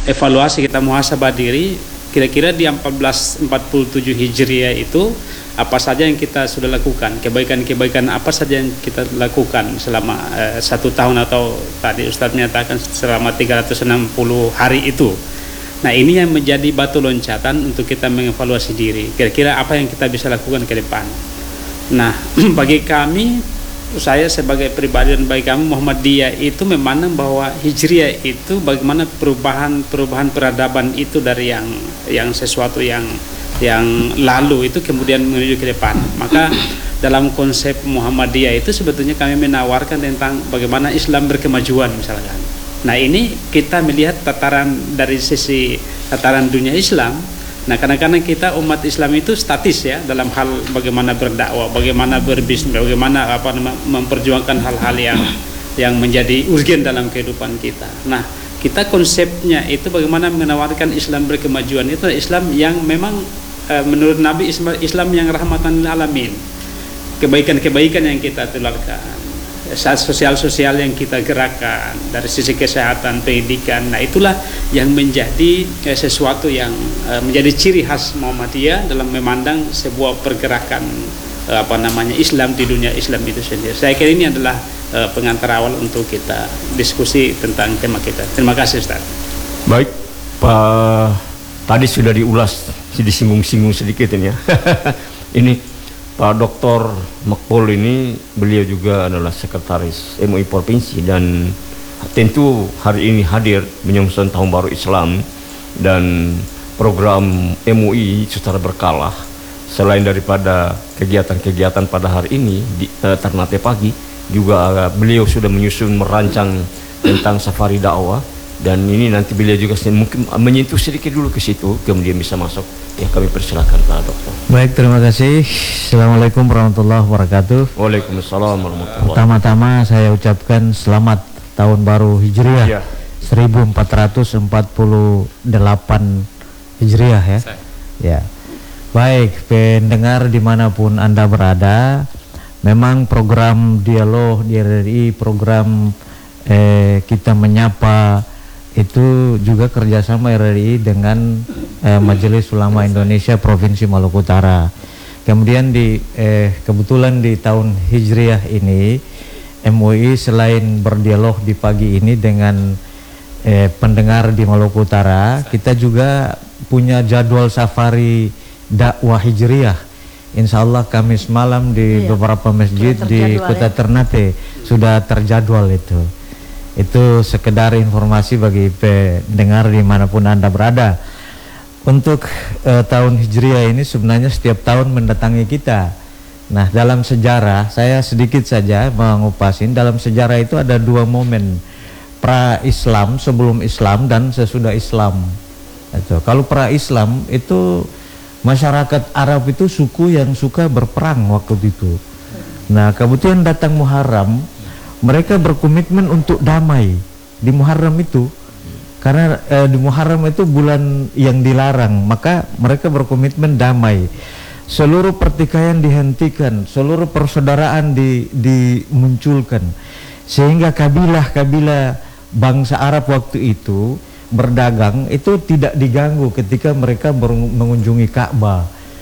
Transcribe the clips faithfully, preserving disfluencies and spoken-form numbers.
evaluasi, kita muhasabah diri, kira-kira di seribu empat ratus empat puluh tujuh Hijriah itu apa saja yang kita sudah lakukan, kebaikan-kebaikan apa saja yang kita lakukan selama uh, satu tahun atau tadi Ustadz menyatakan selama tiga ratus enam puluh hari itu. Nah, ini yang menjadi batu loncatan untuk kita mengevaluasi diri, kira-kira apa yang kita bisa lakukan ke depan. Nah, bagi kami, saya sebagai pribadi dan bagi kami Muhammadiyah itu memandang bahwa Hijriah itu bagaimana perubahan-perubahan peradaban itu dari yang yang sesuatu yang yang lalu itu kemudian menuju ke depan. Maka dalam konsep Muhammadiyah itu sebetulnya kami menawarkan tentang bagaimana Islam berkemajuan misalkan. Nah, ini kita melihat tataran dari sisi tataran dunia Islam. Nah, kadang-kadang kita umat Islam itu statis ya dalam hal bagaimana berdakwah, bagaimana berbisnis, bagaimana apa memperjuangkan hal-hal yang yang menjadi urgen dalam kehidupan kita. Nah, kita konsepnya itu bagaimana menawarkan Islam berkemajuan, itu Islam yang memang e, menurut Nabi Islam yang rahmatan lil alamin. Kebaikan-kebaikan yang kita tularkan, sosial-sosial yang kita gerakkan dari sisi kesehatan, pendidikan. Nah, itulah yang menjadi eh, sesuatu yang eh, menjadi ciri khas Muhammadiyah dalam memandang sebuah pergerakan eh, apa namanya Islam di dunia Islam itu sendiri. Saya kira ini adalah eh, pengantar awal untuk kita diskusi tentang tema kita. Terima kasih, Ustaz. Baik, Pak, tadi sudah diulas, disinggung-singgung sedikit ini ya. Ini Pak Doktor Makbul ini, beliau juga adalah sekretaris M U I Provinsi dan tentu hari ini hadir menyongsong Tahun Baru Islam dan program M U I secara berkala. Selain daripada kegiatan-kegiatan pada hari ini di eh, Ternate pagi, juga beliau sudah menyusun merancang tentang safari dakwah, dan ini nanti beliau juga mungkin menyentuh sedikit dulu ke situ, kemudian bisa masuk. Ya, kami persilakan Pak Dokter. Baik, terima kasih. Assalamualaikum warahmatullahi wabarakatuh. Waalaikumsalam warahmatullahi wabarakatuh. Pertama-tama saya ucapkan selamat Tahun Baru Hijriah ya. seribu empat ratus empat puluh delapan Hijriah ya. Saya. Ya. Baik, pendengar dimanapun Anda berada, memang program dialog di R R I, program eh, kita menyapa itu juga kerjasama R R I dengan eh, Majelis Ulama Indonesia Provinsi Maluku Utara. Kemudian di eh, kebetulan di tahun Hijriah ini M U I selain berdialog di pagi ini dengan eh, pendengar di Maluku Utara, kita juga punya jadwal safari dakwah Hijriah. Insya Allah Kamis malam di iya, beberapa masjid di Kota ya. Ternate sudah terjadwal itu. Itu sekedar informasi bagi pendengar dimanapun Anda berada. Untuk uh, tahun Hijriah ini sebenarnya setiap tahun mendatangi kita. Nah, dalam sejarah, saya sedikit saja mengupasin, dalam sejarah itu ada dua momen, pra-Islam, sebelum Islam, dan sesudah Islam. Itu. Kalau pra-Islam itu masyarakat Arab itu suku yang suka berperang waktu itu. Nah, kemudian datang Muharram, mereka berkomitmen untuk damai di Muharram itu, karena eh, di Muharram itu bulan yang dilarang, maka mereka berkomitmen damai. Seluruh pertikaian dihentikan, seluruh persaudaraan di, dimunculkan, sehingga kabilah-kabilah bangsa Arab waktu itu berdagang itu tidak diganggu ketika mereka mengunjungi Ka'bah.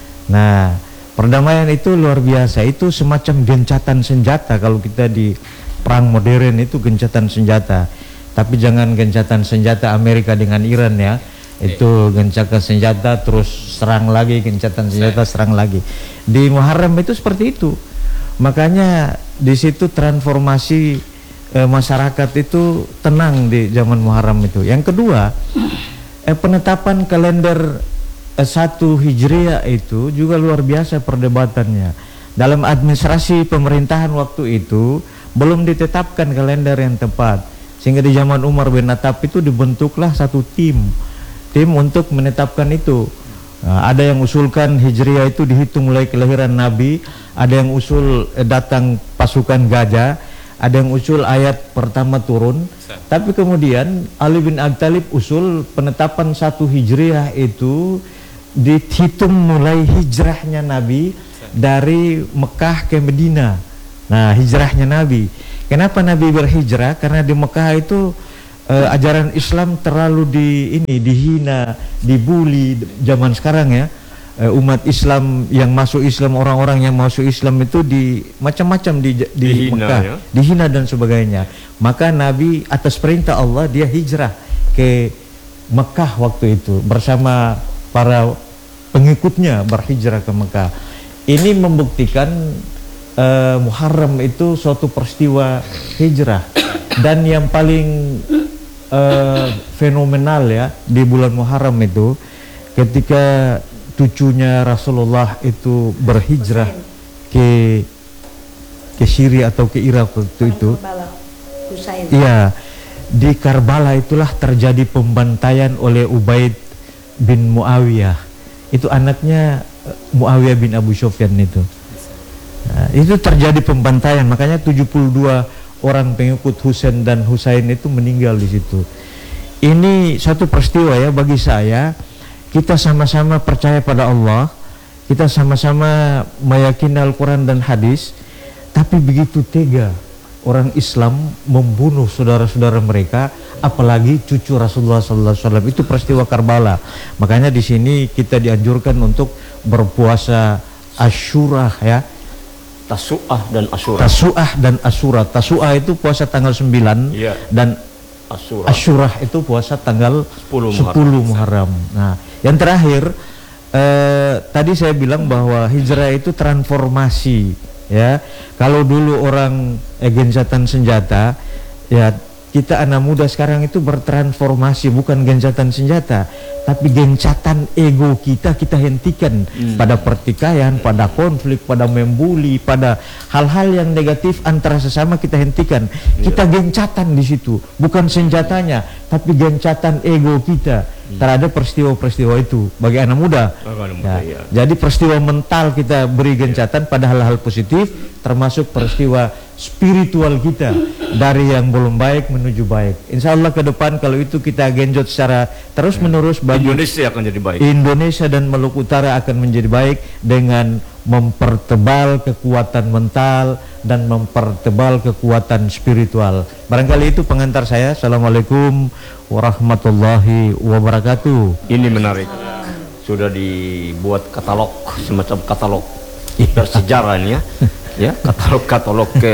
Nah, perdamaian itu luar biasa, itu semacam gencatan senjata. Kalau kita di perang modern itu gencatan senjata, tapi jangan gencatan senjata Amerika dengan Iran ya, itu gencatan senjata terus serang lagi, gencatan senjata serang lagi. Di Muharram itu seperti itu, makanya di situ transformasi eh, masyarakat itu tenang di zaman Muharram itu. Yang kedua, eh, penetapan kalender eh, satu Hijriah itu juga luar biasa perdebatannya. Dalam administrasi pemerintahan waktu itu belum ditetapkan kalender yang tepat, sehingga di zaman Umar bin Khattab itu dibentuklah satu tim tim untuk menetapkan itu. Nah, ada yang usulkan Hijriah itu dihitung mulai kelahiran Nabi, ada yang usul eh, datang pasukan gajah, ada yang usul ayat pertama turun. Tapi kemudian Ali bin Abi Thalib usul penetapan satu Hijriah itu dihitung mulai hijrahnya Nabi dari Mekah ke Medina. Nah, hijrahnya Nabi. Kenapa Nabi berhijrah? Karena di Mekah itu uh, ajaran Islam terlalu di ini dihina, dibully zaman sekarang ya. Uh, umat Islam yang masuk Islam, orang-orang yang masuk Islam itu di macam-macam di, di dihina, Mekah, ya? dihina dan sebagainya. Maka Nabi atas perintah Allah dia hijrah ke Mekah waktu itu bersama para pengikutnya, berhijrah ke Mekah. Ini membuktikan uh, Muharram itu suatu peristiwa hijrah. Dan yang paling uh, fenomenal ya di bulan Muharram itu ketika cucunya Rasulullah itu berhijrah ke ke Syria atau ke Irak waktu itu. Iya, di Karbala itulah terjadi pembantaian oleh Ubaid bin Muawiyah. Itu anaknya Muawiyah bin Abu Sufyan itu. Nah, itu terjadi pembantaian, makanya tujuh puluh dua orang pengikut Husain dan Husain itu meninggal di situ. Ini satu peristiwa ya bagi saya. Kita sama-sama percaya pada Allah, kita sama-sama meyakini Al-Quran dan hadis, tapi begitu tega orang Islam membunuh saudara-saudara mereka, apalagi cucu Rasulullah sallallahu alaihi wasallam. Itu peristiwa Karbala. Makanya di sini kita dianjurkan untuk berpuasa Asyura ya. Tasu'ah dan Asyura. Tasu'ah dan Asyura. Tasu'ah itu puasa tanggal sembilan ya. Dan Asyura. Asyura itu puasa tanggal sepuluh Muharram. Nah, yang terakhir eh, tadi saya bilang bahwa hijrah itu transformasi ya. Kalau dulu orang eh, gencatan senjata ya, kita anak muda sekarang itu bertransformasi, bukan gencatan senjata tapi gencatan ego kita kita hentikan hmm. pada pertikaian, pada konflik, pada membuli, pada hal-hal yang negatif antara sesama kita hentikan. Yeah. Kita gencatan di situ, bukan senjatanya tapi gencatan ego kita hmm. terhadap peristiwa-peristiwa itu bagi anak muda. Oh, anak muda ya. Ya. Jadi peristiwa mental kita beri gencatan pada hal-hal positif, termasuk peristiwa spiritual kita dari yang belum baik menuju baik. Insya Allah ke depan kalau itu kita genjot secara terus menerus, Indonesia akan jadi baik. Indonesia dan Maluku Utara akan menjadi baik dengan mempertebal kekuatan mental dan mempertebal kekuatan spiritual. Barangkali itu pengantar saya. Assalamualaikum warahmatullahi wabarakatuh. Ini menarik. Sudah dibuat katalog, semacam katalog bersejarah ini ya. Ya, katalog-katalog ke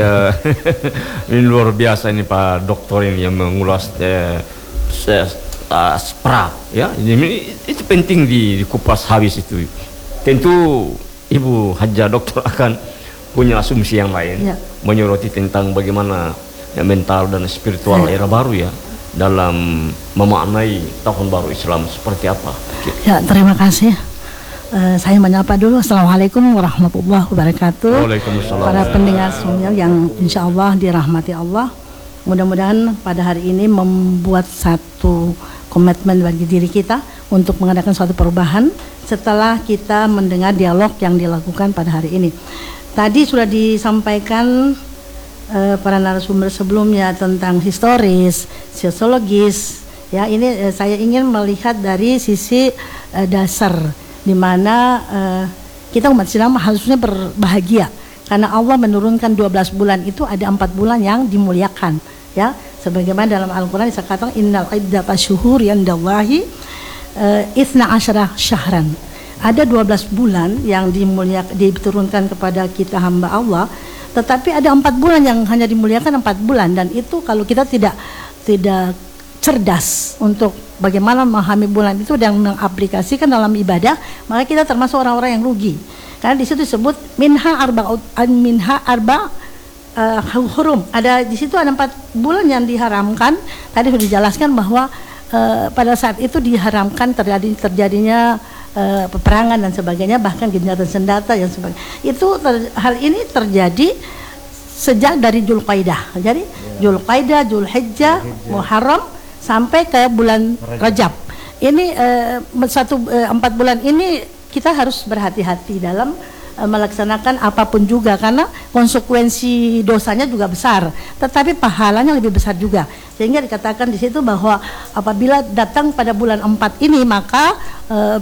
ini luar biasa ini Pak Doktor ini yang mengulas eh, uh, spra ya. Ini itu penting di, dikupas habis itu. Tentu Ibu Hajah Doktor akan punya asumsi yang lain ya, menyoroti tentang bagaimana ya, mental dan spiritual ya, era baru ya dalam memaknai tahun baru Islam seperti apa. Ya, terima kasih. Uh, saya menyapa dulu. Assalamualaikum warahmatullahi wabarakatuh. Waalaikumsalam. Para pendengar semuanya yang insya Allah dirahmati Allah. Mudah-mudahan pada hari ini membuat satu komitmen bagi diri kita untuk mengadakan suatu perubahan setelah kita mendengar dialog yang dilakukan pada hari ini. Tadi sudah disampaikan uh, para narasumber sebelumnya tentang historis, sosiologis. Ya, ini uh, saya ingin melihat dari sisi uh, dasar, di mana uh, kita umat Islam harusnya berbahagia karena Allah menurunkan dua belas bulan itu ada empat bulan yang dimuliakan ya, sebagaimana dalam Al-Qur'an dikatakan innal iddata syuhuri indallahi itsna asyara syahran. Ada dua belas bulan yang dimuliakan, diturunkan kepada kita hamba Allah, tetapi ada empat bulan yang hanya dimuliakan empat bulan, dan itu kalau kita tidak tidak cerdas untuk bagaimana memahami bulan itu dan mengaplikasikan dalam ibadah, maka kita termasuk orang-orang yang rugi. Karena di situ disebut minha arba minha arba uh, hurum. Ada di situ ada empat bulan yang diharamkan. Tadi sudah dijelaskan bahwa uh, pada saat itu diharamkan terjadi terjadinya uh, peperangan dan sebagainya, bahkan gencatan senjata yang sebagainya. Itu ter, hal ini terjadi sejak dari Dzulqaidah. Jadi Dzulqaidah, Dzulhijjah, Muharram sampai ke bulan Rajab. Ini eh, satu eh, empat bulan ini kita harus berhati-hati dalam eh, melaksanakan apapun juga, karena konsekuensi dosanya juga besar, tetapi pahalanya lebih besar juga. Sehingga dikatakan di situ bahwa apabila datang pada bulan empat ini maka eh,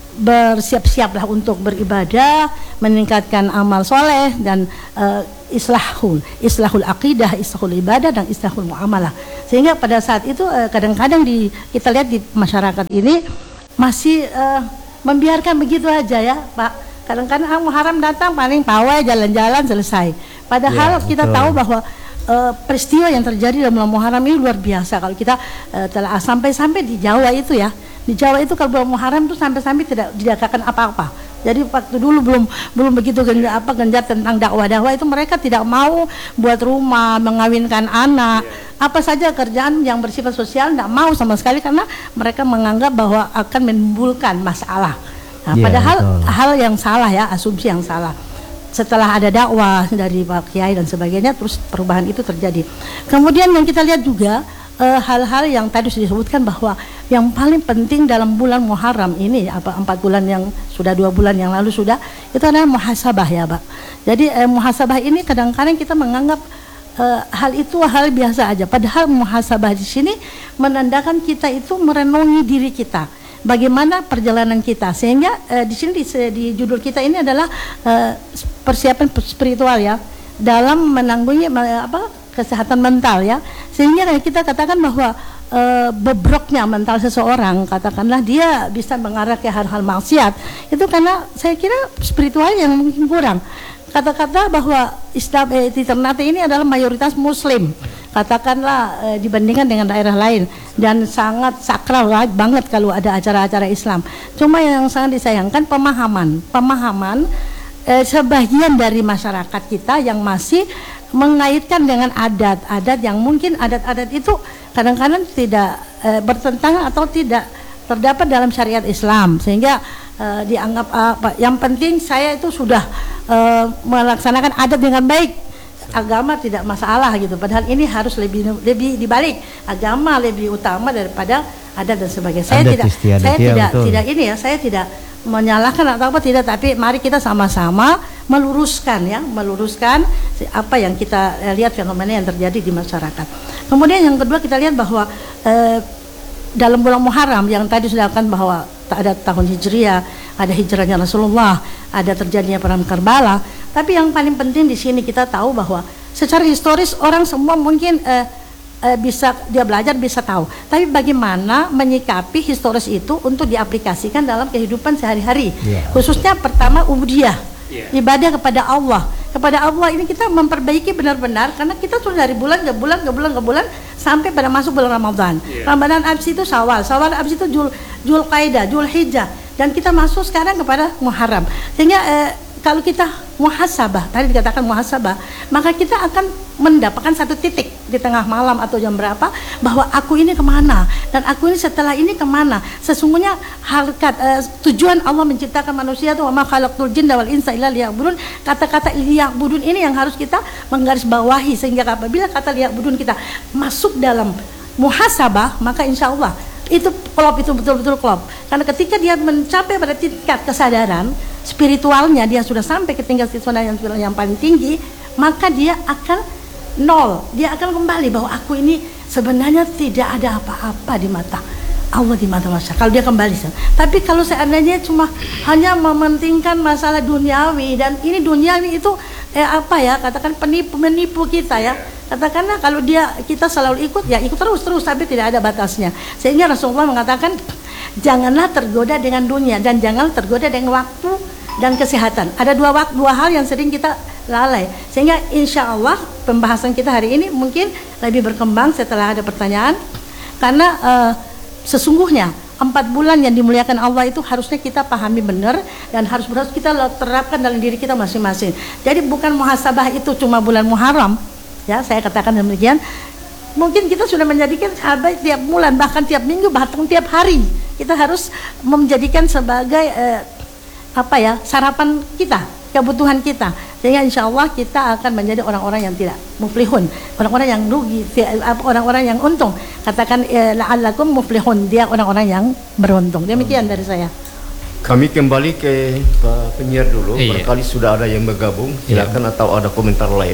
bersiap-siaplah untuk beribadah, meningkatkan amal soleh dan uh, islahul, islahul akidah, islahul ibadah dan islahul muamalah. Sehingga pada saat itu uh, kadang-kadang di kita lihat di masyarakat ini masih uh, membiarkan begitu aja ya, Pak. Kadang-kadang ah, Muharram datang paling pawai jalan-jalan selesai. Padahal ya, kita tahu bahwa uh, peristiwa yang terjadi dalam bulan Muharram ini luar biasa. Kalau kita uh, telah sampai-sampai di Jawa itu ya. Di Jawa itu kalau bulan Muharram itu sampai-sampai tidak didakwakan apa-apa. Jadi waktu dulu belum belum begitu genjar, apa genjar tentang dakwah-dakwah itu mereka tidak mau buat rumah, mengawinkan anak, apa saja kerjaan yang bersifat sosial tidak mau sama sekali karena mereka menganggap bahwa akan menimbulkan masalah. Nah, yeah, padahal betul. Hal yang salah ya, asumsi yang salah. Setelah ada dakwah dari Pak Kiai dan sebagainya, terus perubahan itu terjadi. Kemudian yang kita lihat juga uh, hal-hal yang tadi sudah disebutkan bahwa yang paling penting dalam bulan Muharram ini, apa empat bulan yang sudah dua bulan yang lalu sudah, itu adalah muhasabah ya Pak. Jadi uh, muhasabah ini kadang-kadang kita menganggap uh, hal itu hal biasa aja. Padahal muhasabah di sini menandakan kita itu merenungi diri kita. Bagaimana perjalanan kita, sehingga uh, di sini di, di judul kita ini adalah uh, persiapan spiritual ya dalam menanggulangi uh, apa kesehatan mental ya, sehingga kita katakan bahwa uh, bobroknya mental seseorang, katakanlah dia bisa mengarah ke hal-hal maksiat itu karena saya kira spiritual yang mungkin kurang. Kata-kata bahwa Islam eh, di Ternate ini adalah mayoritas Muslim, katakanlah eh, dibandingkan dengan daerah lain, dan sangat sakral banget kalau ada acara-acara Islam. Cuma yang sangat disayangkan pemahaman, pemahaman eh, sebagian dari masyarakat kita yang masih mengaitkan dengan adat-adat yang mungkin adat-adat itu kadang-kadang tidak eh, bertentangan atau tidak terdapat dalam syariat Islam, sehingga uh, dianggap apa? Uh, yang penting saya itu sudah uh, melaksanakan adat dengan baik, agama tidak masalah gitu. Padahal ini harus lebih lebih dibalik, agama lebih utama daripada adat dan sebagainya. Saya adat tidak, istiadat, saya ya, tidak, betul. tidak ini ya, saya tidak menyalahkan atau apa tidak, tapi mari kita sama-sama meluruskan ya, meluruskan apa yang kita lihat fenomena yang terjadi di masyarakat. Kemudian yang kedua kita lihat bahwa uh, dalam bulan Muharram yang tadi sudah akan bahwa ada tahun Hijriah, ada hijrahnya Rasulullah, ada terjadinya perang Karbala. Tapi yang paling penting di sini kita tahu bahwa secara historis orang semua mungkin eh, eh, bisa dia belajar bisa tahu. Tapi bagaimana menyikapi historis itu untuk diaplikasikan dalam kehidupan sehari-hari. Yeah. Khususnya pertama ubudiyah, yeah. ibadah kepada Allah. Kepada Allah ini kita memperbaiki benar-benar karena kita sudah dari bulan ke bulan ke bulan ke bulan sampai pada masuk bulan Ramadan. Yeah. Ramadan abis itu Syawal, Syawal abis itu Jul Julqaidah, Julhijjah, dan kita masuk sekarang kepada Muharram. Sehingga eh, kalau kita muhasabah, tadi dikatakan muhasabah, maka kita akan mendapatkan satu titik di tengah malam atau jam berapa bahwa aku ini kemana dan aku ini setelah ini kemana. Sesungguhnya harkat uh, tujuan Allah menciptakan manusia itu wa ma khalaqtul jinna wal insa illa liya'budun. Kata-kata liya'budun ini yang harus kita menggarisbawahi, sehingga apabila kata liya'budun kita masuk dalam muhasabah, maka insya Allah itu klop, itu betul-betul klop. Karena ketika dia mencapai pada tingkat kesadaran spiritualnya, dia sudah sampai ke tingkat spiritual yang, yang paling tinggi, maka dia akan nol, dia akan kembali bahwa aku ini sebenarnya tidak ada apa-apa di mata Allah, di mata masyarakat. Kalau dia kembali, tapi kalau seandainya cuma hanya mementingkan masalah duniawi, dan ini duniawi itu eh, apa ya, katakan penipu menipu kita ya. Katakanlah kalau dia kita selalu ikut ya ikut terus terus tapi tidak ada batasnya. Sehingga Rasulullah mengatakan janganlah tergoda dengan dunia dan jangan tergoda dengan waktu dan kesehatan. Ada dua waktu, dua hal yang sering kita lalai. Sehingga insya Allah pembahasan kita hari ini mungkin lebih berkembang setelah ada pertanyaan. Karena uh, sesungguhnya empat bulan yang dimuliakan Allah itu harusnya kita pahami benar dan harus harus kita terapkan dalam diri kita masing-masing. Jadi bukan muhasabah itu cuma bulan Muharram. Ya, saya katakan demikian. Mungkin kita sudah menjadikan sahabat tiap bulan, bahkan tiap minggu, bahkan tiap hari. Kita harus menjadikan sebagai eh, apa ya, sarapan kita, kebutuhan kita. Sehingga insya Allah kita akan menjadi orang-orang yang tidak muflihun, orang-orang yang rugi, orang-orang yang untung. Katakan eh, la'allakum muflihun, dia orang-orang yang beruntung. Demikian dari saya. Kami kembali ke Pak penyiar dulu. Iya. Barangkali sudah ada yang bergabung, silakan, iya. Atau ada komentar lain.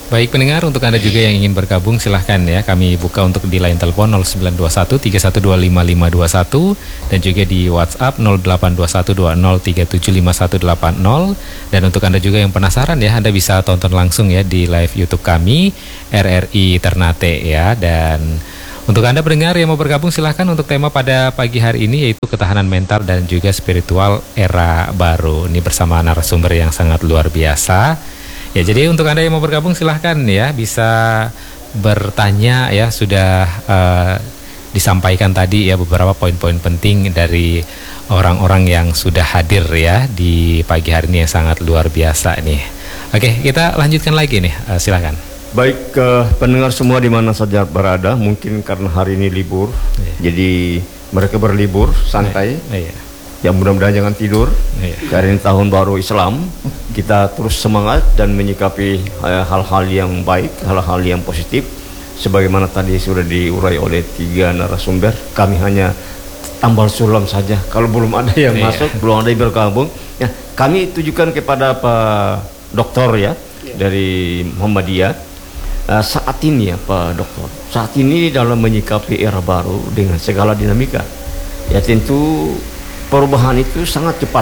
Baik pendengar, untuk Anda juga yang ingin bergabung silahkan ya, kami buka untuk di line telepon nol sembilan dua satu tiga satu dua lima lima dua satu dan juga di WhatsApp nol delapan dua satu dua nol tiga tujuh lima satu delapan nol. Dan untuk Anda juga yang penasaran ya, Anda bisa tonton langsung ya di live YouTube kami R R I Ternate ya. Dan untuk Anda pendengar yang mau bergabung silahkan untuk tema pada pagi hari ini yaitu ketahanan mental dan juga spiritual era baru. Ini bersama narasumber yang sangat luar biasa. Ya, jadi untuk Anda yang mau bergabung silahkan ya, bisa bertanya ya, sudah uh, disampaikan tadi ya beberapa poin-poin penting dari orang-orang yang sudah hadir ya di pagi hari ini yang sangat luar biasa nih. Oke, kita lanjutkan lagi nih, uh, silahkan. Baik, uh, pendengar semua di mana saja berada, mungkin karena hari ini libur, yeah. jadi mereka berlibur santai. Yeah. Yeah. Ya mudah-mudahan jangan tidur. Yeah. Karena ini tahun baru Islam, kita terus semangat dan menyikapi hal-hal yang baik, hal-hal yang positif. Sebagaimana tadi sudah diurai oleh tiga narasumber, kami hanya tambal sulam saja. Kalau belum ada yang yeah. masuk, belum ada yang bergabung, ya kami tujukan kepada Pak Doktor ya, yeah. dari Muhammadiyah. Uh, saat ini ya Pak Doktor, saat ini dalam menyikapi era baru dengan segala dinamika, ya tentu perubahan itu sangat cepat,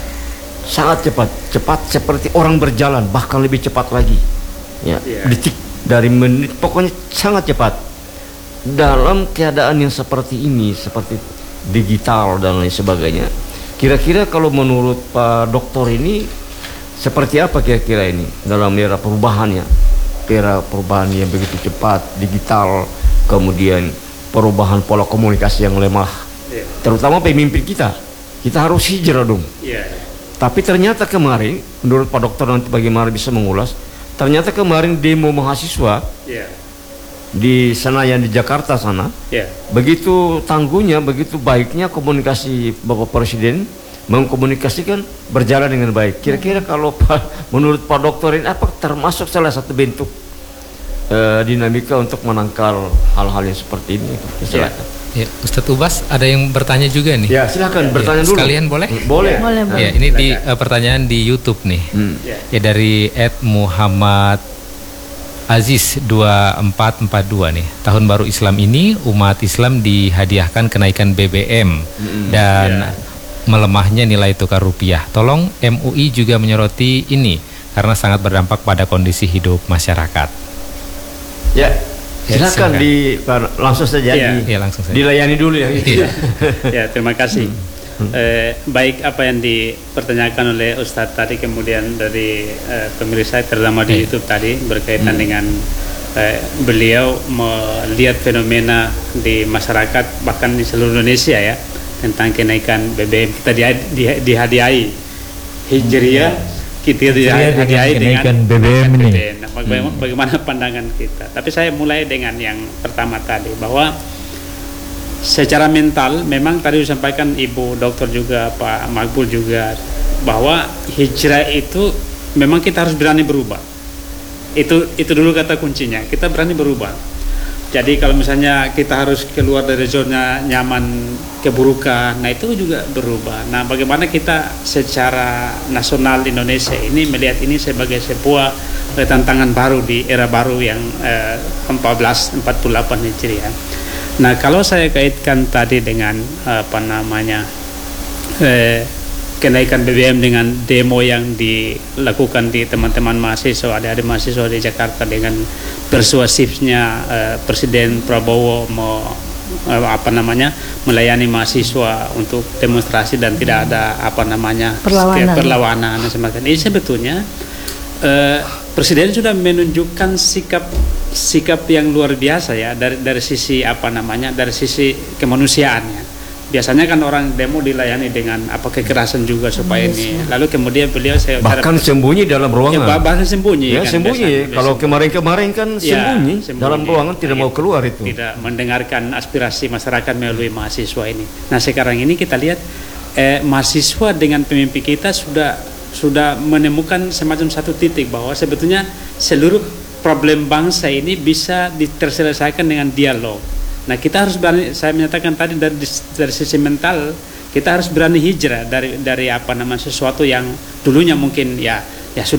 sangat cepat, cepat seperti orang berjalan, bahkan lebih cepat lagi. Ya, yeah. detik dari menit, pokoknya sangat cepat. Dalam keadaan yang seperti ini, seperti digital dan lain sebagainya, kira-kira kalau menurut Pak Doktor ini seperti apa kira-kira ini dalam era perubahannya, era perubahan yang begitu cepat, digital, kemudian perubahan pola komunikasi yang lemah, yeah. terutama pemimpin kita. Kita harus hijrah dong. Yeah. Tapi ternyata kemarin, menurut Pak Dokter nanti bagaimana bisa mengulas, ternyata kemarin demo mahasiswa yeah. di Senayan di Jakarta sana, yeah. begitu tangguhnya, begitu baiknya komunikasi Bapak Presiden mengkomunikasikan berjalan dengan baik. Kira-kira kalau Pak, menurut Pak Dokter ini apa termasuk salah satu bentuk uh, dinamika untuk menangkal hal-hal yang seperti ini? Silakan. Yeah. Ya, Ustadz Ubas ada yang bertanya juga nih. Ya, silakan bertanya ya, dulu. Sekalian boleh? Boleh. Boleh, boleh. Ya, ini di uh, pertanyaan di YouTube nih. Hmm. Ya dari et Muhammad Aziz dua empat empat dua nih. Tahun baru Islam ini umat Islam dihadiahkan kenaikan B B M hmm. dan ya. melemahnya nilai tukar rupiah. Tolong M U I juga menyoroti ini karena sangat berdampak pada kondisi hidup masyarakat. Ya. Silakan di langsung saja, ya, di, ya, langsung saja dilayani dulu ya. Ya, ya terima kasih. Hmm. Eh, baik apa yang dipertanyakan oleh Ustadz tadi, kemudian dari eh, pemirsa terutama di ya. YouTube tadi berkaitan hmm. dengan eh, beliau melihat fenomena di masyarakat bahkan di seluruh Indonesia ya tentang kenaikan B B M. Kita di, di, dihadiahi hijriah. Hmm. Kita dihadiahi dengan B B M ini. Nah, bagaimana, hmm. bagaimana pandangan kita? Tapi saya mulai dengan yang pertama tadi, bahwa secara mental memang tadi disampaikan Ibu Dokter juga, Pak Makbul juga, bahwa hijrah itu memang kita harus berani berubah. Itu itu dulu kata kuncinya, kita berani berubah. Jadi kalau misalnya kita harus keluar dari zona nyaman keburukan, nah itu juga berubah. Nah, bagaimana kita secara nasional Indonesia ini melihat ini sebagai sebuah tantangan baru di era baru yang eh, seribu empat ratus empat puluh delapan Hijriah. Nah, kalau saya kaitkan tadi dengan apa namanya eh, kenaikan B B M dengan demo yang dilakukan di teman-teman mahasiswa, adik-adik mahasiswa di Jakarta dengan persuasifnya uh, Presiden Prabowo mau uh, apa namanya melayani mahasiswa untuk demonstrasi dan tidak ada apa namanya perlawanan, perlawanan dan semacamnya. Ini sebetulnya uh, Presiden sudah menunjukkan sikap sikap yang luar biasa ya dari dari sisi apa namanya dari sisi kemanusiaannya. Biasanya kan orang demo dilayani dengan apa kekerasan juga supaya yes, ini. Lalu kemudian beliau saya bahkan sembunyi dalam ruangan. Ya, bahkan sembunyi. Ya, kan, sembunyi. Biasanya, Kalau kemarin-kemarin kan ya, sembunyi, sembunyi dalam ruangan, tidak ya, mau keluar itu. Tidak mendengarkan aspirasi masyarakat melalui mahasiswa ini. Nah, sekarang ini kita lihat eh, mahasiswa dengan pemimpin kita sudah sudah menemukan semacam satu titik bahwa sebetulnya seluruh problem bangsa ini bisa terselesaikan dengan dialog. Nah, kita harus berani, saya menyatakan tadi dari, dari sisi mental kita harus berani hijrah dari dari apa namanya sesuatu yang dulunya mungkin ya ya sudah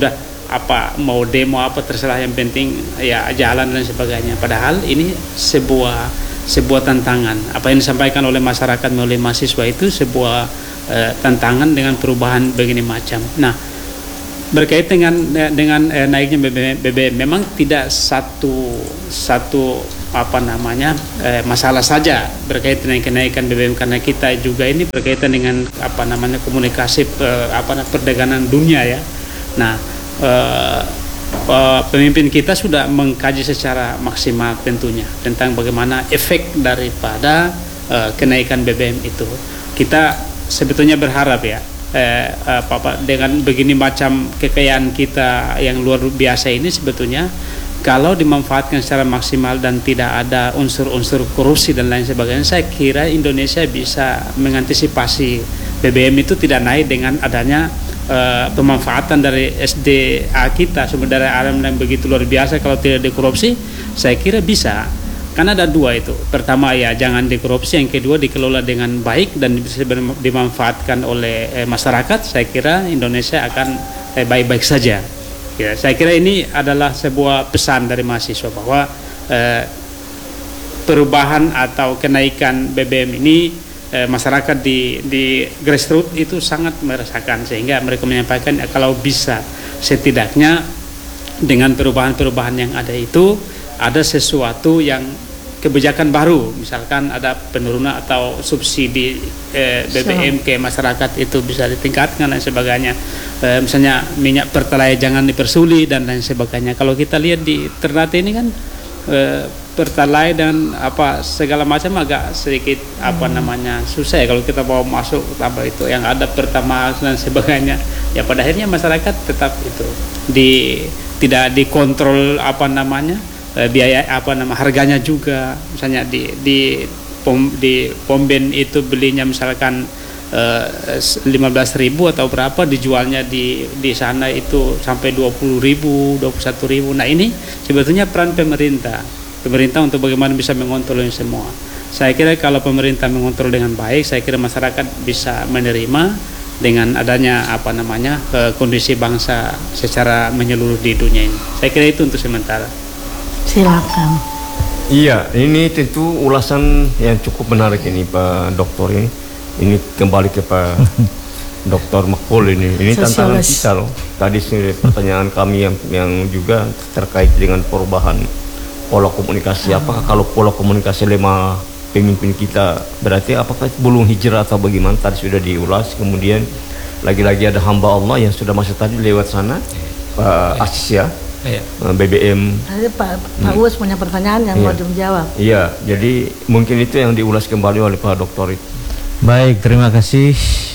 apa mau demo apa terserah, yang penting ya jalan dan sebagainya. Padahal ini sebuah sebuah tantangan. Apa yang disampaikan oleh masyarakat oleh mahasiswa itu sebuah eh, tantangan dengan perubahan begini macam. Nah, berkait dengan dengan eh, naiknya B B M memang tidak satu satu apa namanya eh, masalah saja berkaitan dengan kenaikan B B M, karena kita juga ini berkaitan dengan apa namanya komunikasi eh, apa perdagangan dunia ya. Nah, eh, eh, pemimpin kita sudah mengkaji secara maksimal tentunya tentang bagaimana efek daripada eh, kenaikan B B M itu. Kita sebetulnya berharap ya eh, apa, apa dengan begini macam kekayaan kita yang luar biasa ini, sebetulnya kalau dimanfaatkan secara maksimal dan tidak ada unsur-unsur korupsi dan lain sebagainya, saya kira Indonesia bisa mengantisipasi B B M itu tidak naik dengan adanya uh, pemanfaatan dari S D A kita, sumber daya alam yang begitu luar biasa. Kalau tidak dikorupsi, saya kira bisa. Karena ada dua itu. Pertama ya jangan dikorupsi, yang kedua dikelola dengan baik dan bisa dimanfaatkan oleh eh, masyarakat. Saya kira Indonesia akan eh, baik-baik saja. Ya, saya kira ini adalah sebuah pesan dari mahasiswa bahwa eh, perubahan atau kenaikan B B M ini eh, masyarakat di di grassroots itu sangat merasakan, sehingga mereka menyampaikan ya, kalau bisa setidaknya dengan perubahan-perubahan yang ada itu ada sesuatu yang kebijakan baru, misalkan ada penurunan atau subsidi eh, B B M ke masyarakat itu bisa ditingkatkan dan sebagainya. Eh, misalnya minyak pertalite jangan dipersuli dan lain sebagainya. Kalau kita lihat di Ternate ini kan eh, pertalite dan apa segala macam agak sedikit apa namanya susah ya kalau kita mau masuk apa itu yang ada Pertamax dan sebagainya. Ya pada akhirnya masyarakat tetap itu di tidak dikontrol apa namanya biaya apa nama harganya juga, misalnya di di pom di pom bensin itu belinya misalkan eh, lima belas ribu atau berapa, dijualnya di di sana itu sampai dua puluh ribu, dua puluh satu ribu. Nah ini sebetulnya peran pemerintah pemerintah untuk bagaimana bisa mengontrol ini semua. Saya kira kalau pemerintah mengontrol dengan baik, saya kira masyarakat bisa menerima dengan adanya apa namanya eh, kondisi bangsa secara menyeluruh di dunia ini. Saya kira itu untuk sementara. Silakan. Iya, ini tentu ulasan yang cukup menarik ini Pak Doktor ini. Ini kembali ke Pak Doktor Makpul ini. Ini tantangan kita loh. Tadi pertanyaan kami yang yang juga terkait dengan perubahan pola komunikasi. Apakah kalau pola komunikasi lemah pemimpin kita berarti apakah belum hijrah atau bagaimana? Tadi sudah diulas. Kemudian lagi-lagi ada hamba Allah yang sudah masuk tadi lewat sana, Pak Asis ya. Iya. B B M. Ada Pak Pak Uus punya pertanyaan yang iya. mau dijawab. Iya, jadi mungkin itu yang diulas kembali oleh Pak Doktor itu. Baik, terima kasih.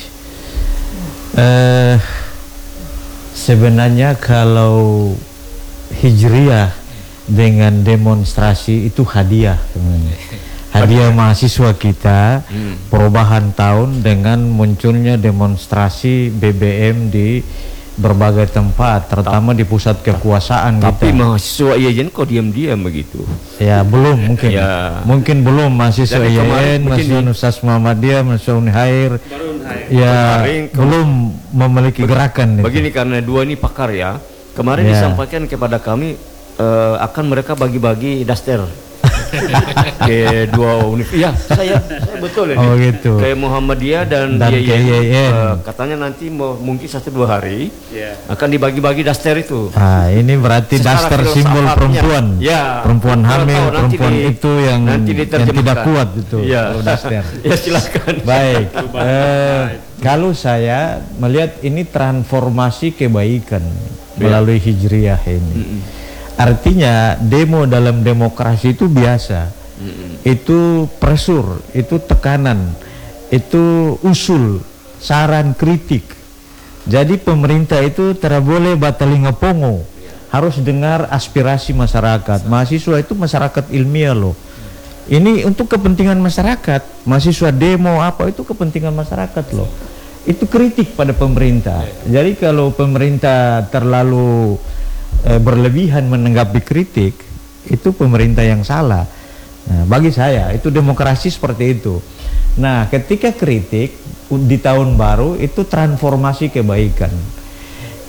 Eh, sebenarnya kalau hijriah dengan demonstrasi itu hadiah, sebenarnya. Hadiah mahasiswa kita, hmm. perubahan tahun dengan munculnya demonstrasi B B M di berbagai tempat, terutama di pusat kekuasaan. Tapi kita. mahasiswa I A I N kok diam-diam begitu? Ya belum mungkin, ya. mungkin belum mahasiswa I A I N, mahasiswa Universitas Muhammadiyah, mahasiswa Unhair, ya kemarin, belum memiliki gerakan. Begini itu. Karena dua ini pakar ya. Kemarin ya. Disampaikan kepada kami uh, akan mereka bagi-bagi daster. Ke dua universitas. Ya, saya, saya betul ya. Oh gitu. Kayak Muhammadiyah dan, dan I A I N. Uh, katanya nanti mau mungkin satu dua hari yeah. akan dibagi-bagi daster itu. Ah, ini berarti daster simbol perempuan. Ya. Perempuan hamil, perempuan di, itu yang, nanti yang tidak kuat itu. Ya. Kalau daster. Ya silakan. Baik. eh, kalau saya melihat ini transformasi kebaikan yeah. melalui hijriah ini. Mm -mm. Artinya demo dalam demokrasi itu biasa, mm-hmm. itu pressure, itu tekanan, itu usul, saran, kritik. Jadi pemerintah itu tidak boleh batalinga pongo, harus dengar aspirasi masyarakat. Mahasiswa itu masyarakat ilmiah loh. Ini untuk kepentingan masyarakat, mahasiswa demo apa itu kepentingan masyarakat loh. Itu kritik pada pemerintah. Jadi kalau pemerintah terlalu berlebihan menanggapi kritik, itu pemerintah yang salah. Nah, bagi saya itu demokrasi seperti itu. Nah, ketika kritik di tahun baru itu transformasi kebaikan.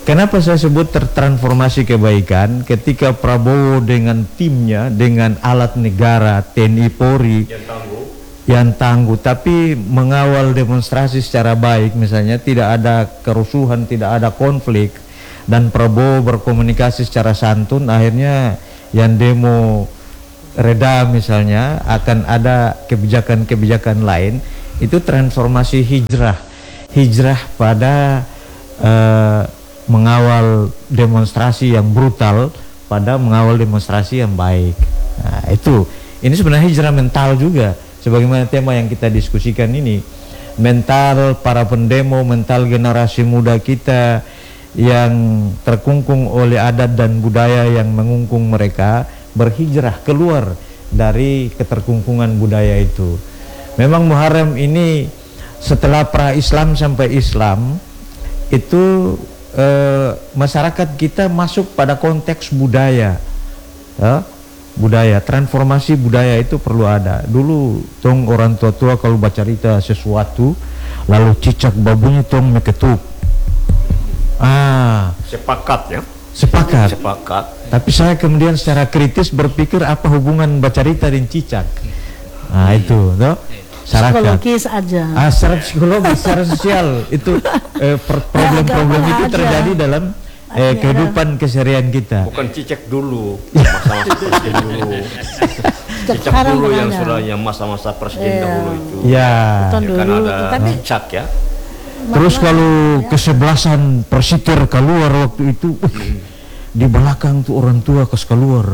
kenapa saya sebut tertransformasi kebaikan? Ketika Prabowo dengan timnya, dengan alat negara, T N I Polri yang tangguh, yang tangguh, tapi mengawal demonstrasi secara baik, misalnya tidak ada kerusuhan, tidak ada konflik, dan Prabowo berkomunikasi secara santun, akhirnya yang demo reda misalnya, akan ada kebijakan-kebijakan lain. Itu transformasi hijrah, hijrah pada uh, mengawal demonstrasi yang brutal pada mengawal demonstrasi yang baik. Nah, itu ini sebenarnya hijrah mental juga, sebagaimana tema yang kita diskusikan ini. Mental para pendemo, mental generasi muda kita yang terkungkung oleh adat dan budaya yang mengungkung mereka, berhijrah keluar dari keterkungkungan budaya itu. Memang Muharram ini setelah pra-Islam sampai Islam itu Eh, masyarakat kita masuk pada konteks budaya, ya, budaya, transformasi budaya itu perlu ada. Dulu tong orang tua-tua kalau baca cerita sesuatu lalu cicak babunya tong meketuk, ah sepakat ya, sepakat sepakat tapi saya kemudian secara kritis berpikir apa hubungan baca cerita dan cicak. Nah itu toh psikologis aja. Ah, secara psikologis, secara sosial itu eh, problem-problem itu terjadi dalam eh, kehidupan keseharian kita. Bukan cicak dulu, masa-masa presiden dulu. Cicak dulu yang sudah yang masa-masa presiden dahulu itu. Ya. Ya kan ada cicak ya. Terus kalau kesebelasan persiter keluar waktu itu, uh, di belakang tuh orang tua kes keluar,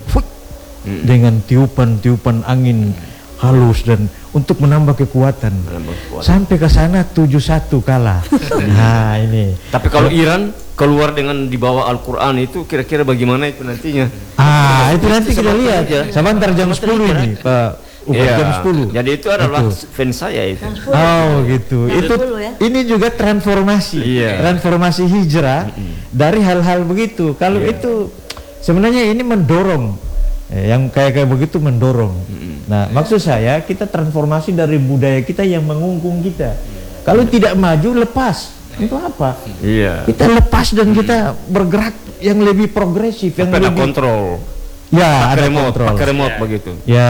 dengan tiupan-tiupan angin halus dan untuk menambah kekuatan, menambah kekuatan. Sampai ke sana tujuh satu kalah. Nah ini. Tapi kalau Iran keluar dengan dibawa Al-Quran itu kira-kira bagaimana itu nantinya? Ah itu nanti kita lihat ya. Sebentar jam sepuluh ini Pak. Ya, jam sepuluh. Jadi itu adalah itu fans saya itu. Oh gitu. Itu ya? Ini juga transformasi, yeah. transformasi hijrah mm-hmm. dari hal-hal begitu. Kalau yeah. itu sebenarnya ini mendorong, yang kayak kayak begitu mendorong. Mm-hmm. Nah maksud saya kita transformasi dari budaya kita yang mengungkung kita. Yeah. Kalau tidak maju lepas itu apa? Iya. Yeah. Kita lepas dan mm-hmm. kita bergerak yang lebih progresif, yang ada lebih kontrol. Ya, pakai ada remote, kontrol. pakai remote yeah. begitu. Ya.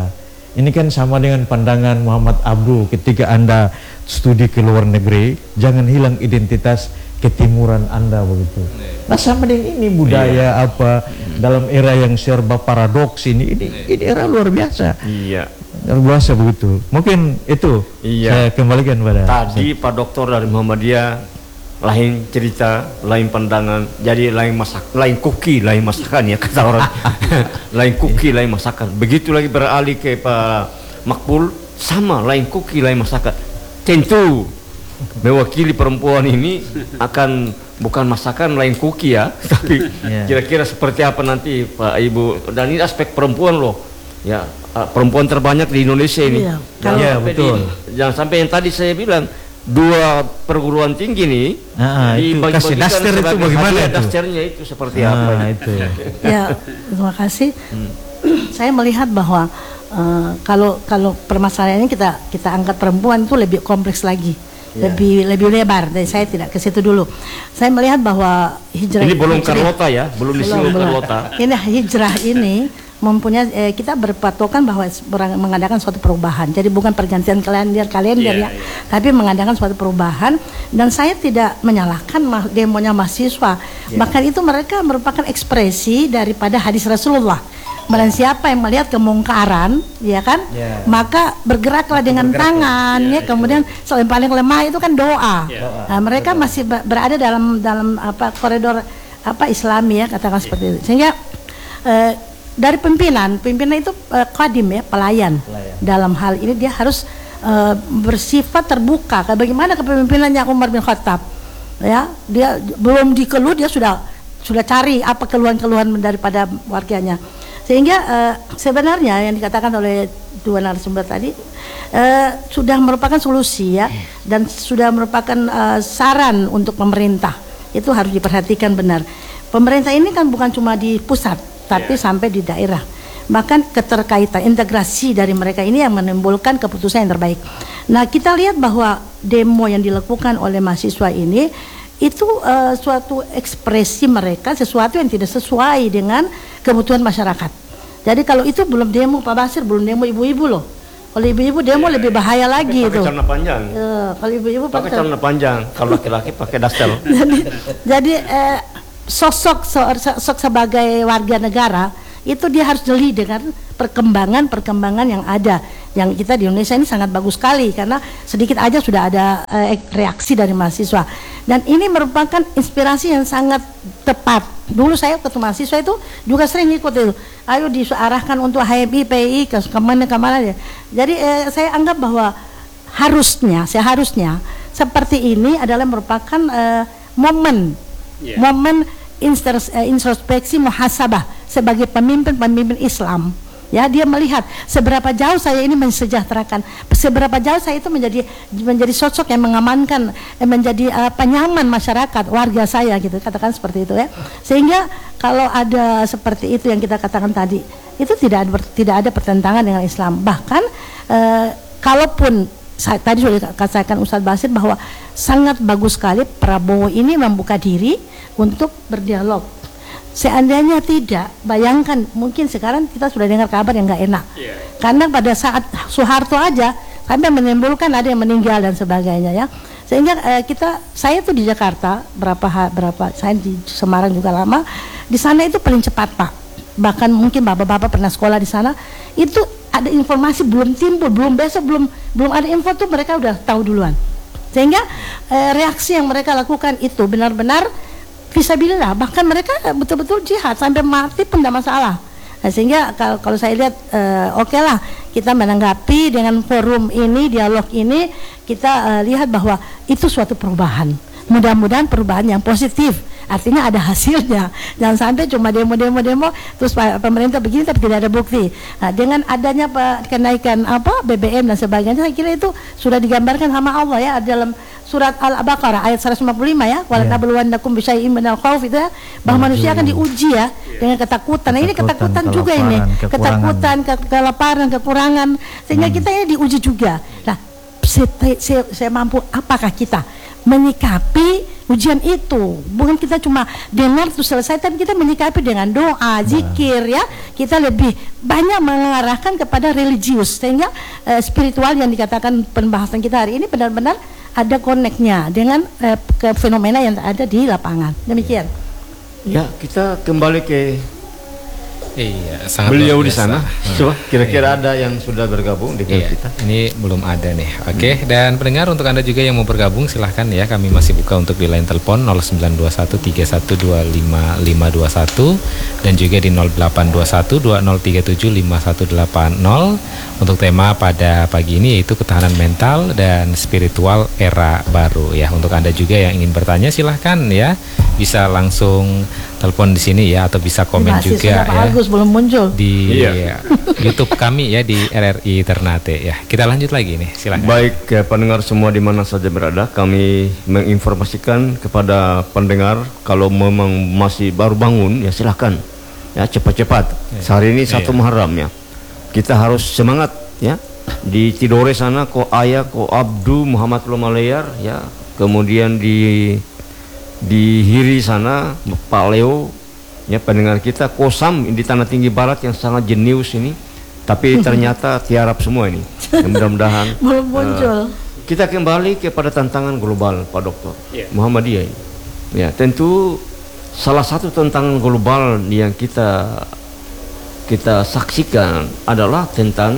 Ini kan sama dengan pandangan Muhammad Abdul ketika Anda studi ke luar negeri, jangan hilang identitas ketimuran Anda begitu. Nah sama dengan ini budaya iya. apa dalam era yang serba paradoks ini, ini, ini era luar biasa. Iya. Luar biasa begitu. Mungkin itu iya. saya kembalikan pada. Tadi saya. Pak Doktor dari Muhammadiyah lain cerita, lain pandangan, jadi lain masak, lain kuki, lain masakan ya kata orang. Lain kuki, lain masakan. Begitu lagi beralih ke Pak Makbul, sama lain kuki, lain masakan. Tentu mewakili perempuan ini akan bukan masakan lain kuki ya, tapi kira-kira yeah. seperti apa nanti Pak Ibu. Dan ini aspek perempuan loh, ya perempuan terbanyak di Indonesia ini. Yeah. Jangan, yeah, sampai betul. Di, jangan sampai yang tadi saya bilang. Dua perguruan tinggi nih nah, di kasih daster itu bagaimana itu? Dasternya itu seperti nah, apa itu? Ya, terima kasih. Hmm. Saya melihat bahwa uh, kalau kalau permasalahan ini kita kita angkat perempuan itu lebih kompleks lagi, yeah. lebih lebih lebar. Jadi saya tidak ke situ dulu. Saya melihat bahwa hijrah ini belum Carlota ya, belum disinggung Carlota. Ini hijrah ini mempunyai eh, kita berpatokan bahwa mengadakan suatu perubahan. Jadi bukan pergantian kalender kalender yeah, ya, yeah. tapi mengadakan suatu perubahan. Dan saya tidak menyalahkan ma- demonya mahasiswa. Yeah. Bahkan itu mereka merupakan ekspresi daripada hadis Rasulullah. Dan siapa yang melihat kemungkaran, ya kan, yeah. maka bergeraklah dengan Bergerak, tangan, yeah, ya. Kemudian yeah. yang paling lemah itu kan doa. Yeah. Nah, mereka Betul. masih berada dalam dalam apa koridor apa Islami ya, katakan yeah. seperti itu. Sehingga eh, dari pimpinan, pimpinan itu uh, qadim ya, pelayan. pelayan. Dalam hal ini dia harus uh, bersifat terbuka. Bagaimana kepemimpinannya Umar bin Khattab? Ya, dia belum dikeluh dia sudah sudah cari apa keluhan-keluhan daripada warganya. Sehingga uh, sebenarnya yang dikatakan oleh dua narasumber tadi uh, sudah merupakan solusi ya, dan sudah merupakan uh, saran untuk pemerintah. Itu harus diperhatikan benar. Pemerintah ini kan bukan cuma di pusat, tapi yeah. sampai di daerah. Bahkan keterkaitan integrasi dari mereka ini yang menimbulkan keputusan yang terbaik. Nah kita lihat bahwa demo yang dilakukan oleh mahasiswa ini itu uh, suatu ekspresi mereka sesuatu yang tidak sesuai dengan kebutuhan masyarakat. Jadi kalau itu belum demo Pak Basir, belum demo ibu-ibu loh. Kalau ibu-ibu demo ya, lebih bahaya lagi itu. Pakai celana panjang. Uh, kalau ibu-ibu pakai celana panjang, kalau laki-laki pakai daster. jadi jadi eh, sosok sosok sebagai warga negara itu dia harus jeli dengan perkembangan-perkembangan yang ada. Yang kita di Indonesia ini sangat bagus sekali karena sedikit aja sudah ada eh, reaksi dari mahasiswa. Dan ini merupakan inspirasi yang sangat tepat. Dulu saya waktu mahasiswa itu juga sering ikut itu. Ayo diarahkan untuk H M I, P I ke kemana kemana ya. Jadi eh, saya anggap bahwa harusnya, seharusnya seperti ini adalah merupakan eh, momen, yeah. momen introspeksi muhasabah sebagai pemimpin-pemimpin Islam. Ya, dia melihat seberapa jauh saya ini mensejahterakan, seberapa jauh saya itu menjadi menjadi sosok yang mengamankan, menjadi uh, penyaman masyarakat, warga saya gitu, katakan seperti itu ya. Sehingga kalau ada seperti itu yang kita katakan tadi, itu tidak ada, tidak ada pertentangan dengan Islam. Bahkan uh, kalaupun saya, tadi sudah dikatakan Ustadz Basir bahwa sangat bagus sekali Prabowo ini membuka diri untuk berdialog. Seandainya tidak, bayangkan mungkin sekarang kita sudah dengar kabar yang nggak enak. Yeah. Karena pada saat Soeharto aja sampai menimbulkan ada yang meninggal dan sebagainya ya. Sehingga eh, kita, saya tuh di Jakarta berapa berapa, saya di Semarang juga lama. Di sana itu paling cepat Pak. Bahkan mungkin bapak-bapak pernah sekolah di sana. Itu ada informasi belum timbul, belum besok, belum belum ada info tuh mereka udah tahu duluan. Sehingga eh, reaksi yang mereka lakukan itu benar-benar fisabilillah, bahkan mereka betul-betul jihad sampai mati pun tidak masalah. Nah, sehingga kalau, kalau saya lihat uh, oke okay lah kita menanggapi dengan forum ini, dialog ini, kita uh, lihat bahwa itu suatu perubahan. Mudah-mudahan perubahan yang positif, artinya ada hasilnya. Jangan sampai cuma demo-demo-demo terus pemerintah begini tapi tidak ada bukti. Nah, dengan adanya kenaikan apa B B M dan sebagainya, saya kira itu sudah digambarkan sama Allah ya dalam surat Al-Baqarah ayat seratus lima puluh lima ya, wala tabluwannakum bisyai'in minal khauf itu ya, bahwa manusia akan diuji ya dengan ketakutan. Nah, ini ketakutan juga ini, ketakutan, ke kelaparan, kekurangan, sehingga hmm. kita ini diuji juga. Nah, saya, saya, saya mampu apakah kita menyikapi ujian itu? Bukan kita cuma dengar terus selesai, tapi kita menyikapi dengan doa, zikir ya. Kita lebih banyak mengarahkan kepada religius, sehingga eh, spiritual yang dikatakan pembahasan kita hari ini benar-benar ada koneknya dengan eh, ke fenomena yang ada di lapangan. Demikian. Ya, kita kembali ke iya, sangat beliau di sana. Coba kira-kira iya. ada yang sudah bergabung dengan iya, kita. Ini belum ada nih. Oke, hmm. dan pendengar untuk Anda juga yang mau bergabung silahkan ya. Kami masih buka untuk di line telepon nol sembilan dua satu tiga satu dua lima lima dua satu dan juga di nol delapan dua satu dua nol tiga tujuh lima satu delapan nol. Untuk tema pada pagi ini yaitu ketahanan mental dan spiritual era baru ya. Untuk Anda juga yang ingin bertanya silahkan ya. Bisa langsung telepon di sini ya atau bisa komen masih juga ya. Agus belum muncul di iya. YouTube kami ya di R R I Ternate ya. Kita lanjut lagi nih, silakan. Baik ya, pendengar semua di mana saja berada, kami menginformasikan kepada pendengar kalau memang masih baru bangun ya silahkan ya cepat-cepat. Ya. Hari ini satu ya. Muharram ya. Kita harus semangat ya. Di Tidore sana ko Ayah, ko Abdu Muhammad Lomalayar ya. Kemudian di di Hiri sana Pak Leo ya, pendengar kita Kosam di Tanah Tinggi Barat yang sangat jenius ini, tapi ternyata tiarap semua ini. Ya, mudah-mudahan belum muncul. Uh, kita kembali kepada tantangan global Pak Dokter yeah. Muhammadiyah ini. Ya, tentu salah satu tantangan global yang kita kita saksikan adalah tentang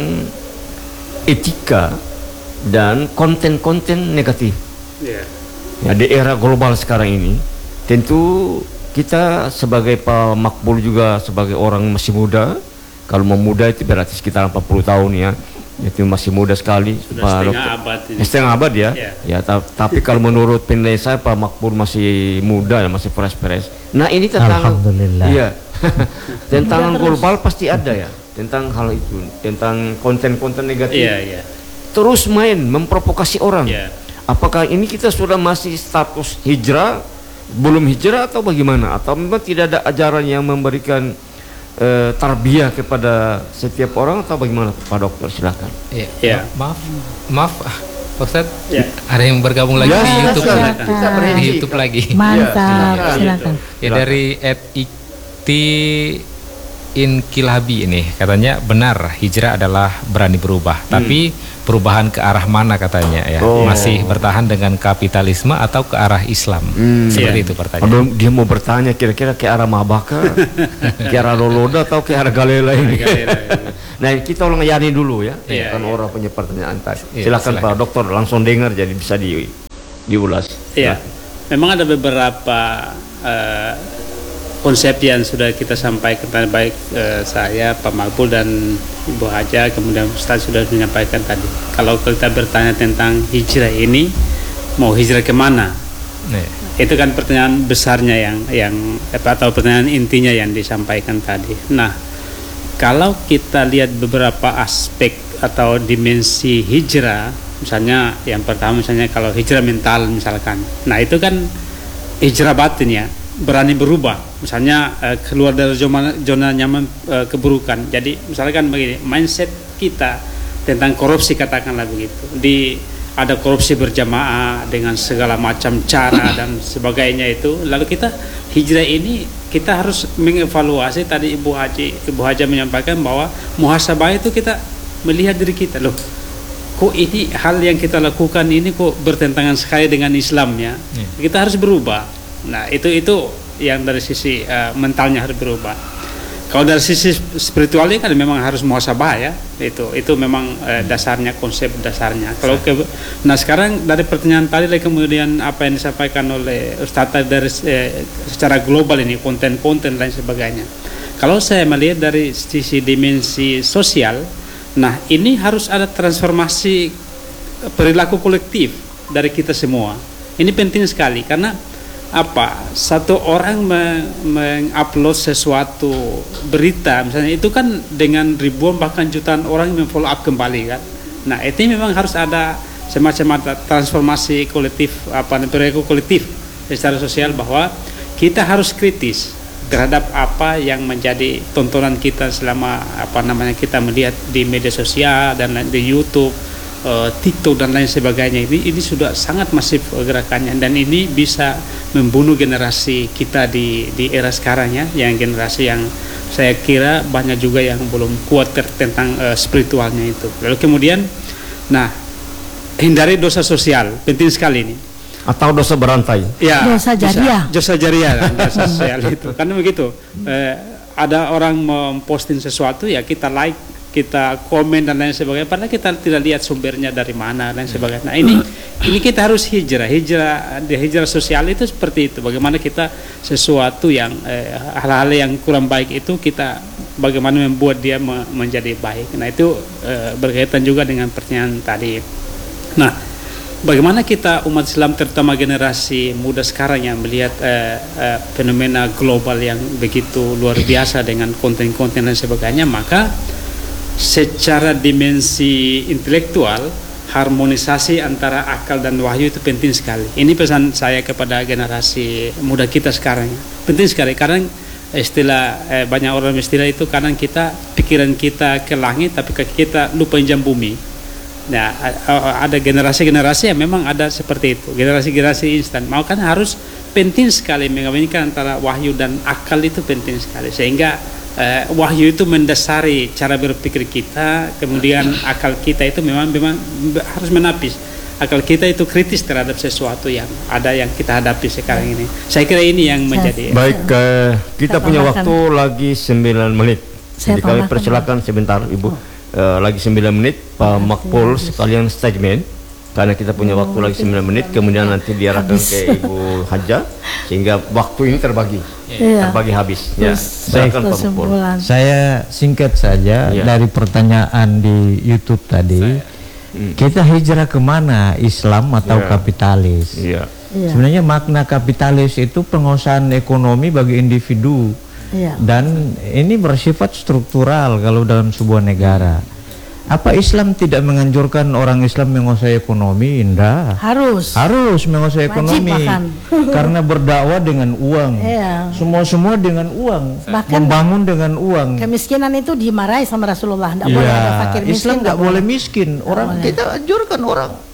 etika dan konten-konten negatif. Yeah. Ya, di era global sekarang ini, tentu kita sebagai Pak Makbul juga sebagai orang masih muda. Kalau mau muda itu berarti sekitar empat puluh tahun ya. Itu masih muda sekali. Sudah Pak setengah Dokter. abad ini. Setengah abad ya. Yeah. Ya, ta tapi kalau menurut penilaian saya Pak Makbul masih muda ya, masih fresh-fresh. Nah, ini tentang iya. Tentang global pasti ada ya. Tentang hal itu, tentang konten-konten negatif. Yeah, yeah. Terus main memprovokasi orang. Yeah. Apakah ini kita sudah masih status hijrah, belum hijrah atau bagaimana? Atau memang tidak ada ajaran yang memberikan uh, tarbiyah kepada setiap orang atau bagaimana, Pak Dokter? Silakan. Iya, ya. Maaf, maaf. Ustadz, Ya. ada yang bergabung lagi Ya, di YouTube, silakan. ya. Kita di bereaksi. YouTube lagi. Mantap, Ya, silakan. Ya, dari at Ikti Inkilabi ini katanya benar hijrah adalah berani berubah, tapi perubahan ke arah mana katanya ya? Oh. Masih bertahan dengan kapitalisme atau ke arah Islam? Hmm. Seperti Iya. itu pertanyaan. Aduh, dia mau bertanya kira-kira ke arah Mabaka, ke arah Loloda atau ke arah Galela ini. Nah, kita ulang yani dulu ya. Iya, Kan iya. orang punya pertanyaan tadi. Iya, silakan, silakan. Pak Dokter langsung dengar jadi bisa di diulas. Ya, memang ada beberapa eh, konsep yang sudah kita sampaikan tadi, baik eh, saya, Pak Makbul dan Ibu Haja, kemudian Ustaz sudah menyampaikan tadi. Kalau kita bertanya tentang hijrah ini, mau hijrah kemana? Nih. Itu kan pertanyaan besarnya yang yang apa, atau pertanyaan intinya yang disampaikan tadi. Nah, kalau kita lihat beberapa aspek atau dimensi hijrah, misalnya yang pertama misalnya kalau hijrah mental misalkan. Nah, itu kan hijrah batin ya, berani berubah. Misalnya eh, keluar dari zona, zona nyaman eh, keburukan. Jadi misalkan begini, mindset kita tentang korupsi katakanlah begitu. Di ada korupsi berjamaah dengan segala macam cara dan sebagainya itu. Lalu kita hijrah ini kita harus mengevaluasi. Tadi Ibu Haji Ibu Haja menyampaikan bahwa muhasabah itu kita melihat diri kita, loh, kok ini hal yang kita lakukan ini kok bertentangan sekali dengan Islam ya. Kita harus berubah. Nah, itu itu yang dari sisi uh, mentalnya harus berubah. Kalau dari sisi spiritualnya kan memang harus muhasabah ya. Itu itu memang uh, dasarnya, konsep dasarnya. Kalau ke, nah sekarang dari pertanyaan tadi kemudian apa yang disampaikan oleh Ustaz tadi dari eh, secara global ini konten-konten lain sebagainya. Kalau saya melihat dari sisi dimensi sosial, nah ini harus ada transformasi perilaku kolektif dari kita semua. Ini penting sekali karena apa, satu orang mengupload sesuatu berita misalnya itu kan dengan ribuan bahkan jutaan orang yang follow up kembali kan. Nah itu memang harus ada semacam transformasi kolektif, apa perilaku kolektif secara sosial, bahwa kita harus kritis terhadap apa yang menjadi tontonan kita selama apa namanya kita melihat di media sosial dan di YouTube, uh, TikTok dan lain sebagainya. Ini ini sudah sangat masif gerakannya dan ini bisa membunuh generasi kita di di era sekarang ya, yang generasi yang saya kira banyak juga yang belum kuat tentang uh, spiritualnya itu. Lalu kemudian, nah hindari dosa sosial, penting sekali ini. Atau dosa berantai. Ya, Dosa jariah. Dosa, dosa jariah, dosa sosial itu. Karena begitu, eh, ada orang memposting sesuatu ya kita like, kita komen dan lain sebagainya. Padahal kita tidak lihat sumbernya dari mana dan sebagainya. Nah ini, ini kita harus hijrah, hijrah, di hijrah sosial itu seperti itu. Bagaimana kita sesuatu yang eh, hal-hal yang kurang baik itu kita bagaimana membuat dia me menjadi baik. Nah itu eh, berkaitan juga dengan pertanyaan tadi. Nah, bagaimana kita umat Islam terutama generasi muda sekarang yang melihat eh, eh, fenomena global yang begitu luar biasa dengan konten-konten dan sebagainya, maka secara dimensi intelektual harmonisasi antara akal dan wahyu itu penting sekali. Ini pesan saya kepada generasi muda kita sekarang. Penting sekali karena istilah eh, banyak orang istilah itu kadang kita pikiran kita ke langit tapi kita lupa jam bumi. Nah, ada generasi-generasi yang memang ada seperti itu, generasi-generasi instan. Mau kan harus penting sekali mengawinkan antara wahyu dan akal, itu penting sekali. Sehingga eh, wahyu itu mendasari cara berpikir kita, kemudian akal kita itu memang memang harus menapis. Akal kita itu kritis terhadap sesuatu yang ada yang kita hadapi sekarang ini. Saya kira ini yang menjadi. Baik, eh, kita Saya punya tambahkan. waktu lagi sembilan menit. Saya Jadi kami tambahkan. persilakan sebentar Ibu. Oh. Eh, lagi sembilan menit Pak Makbul sekalian statement karena kita punya waktu lagi sembilan menit, kemudian nanti diarahkan Habis. ke Ibu Haja sehingga waktu ini terbagi Iya. terbagi habis ya. Terus Silakan Pak Makbul. kesimpulan. Saya singkat saja Iya. dari pertanyaan di YouTube tadi. Kita hijrah kemana, Islam atau Iya. kapitalis? Iya. Iya. Sebenarnya makna kapitalis itu penguasaan ekonomi bagi individu. Iya. Dan ini bersifat struktural kalau dalam sebuah negara. Apa Islam tidak menganjurkan orang Islam menguasai ekonomi? Tidak. Harus. Harus menguasai Wajib ekonomi. bahkan. Karena berdakwah dengan uang. Iya. Semua-semua dengan uang. Bahkan Membangun dengan uang. kemiskinan itu dimarahi sama Rasulullah. Tidak boleh ada Iya, fakir miskin. Islam nggak boleh miskin. Orang boleh. kita anjurkan orang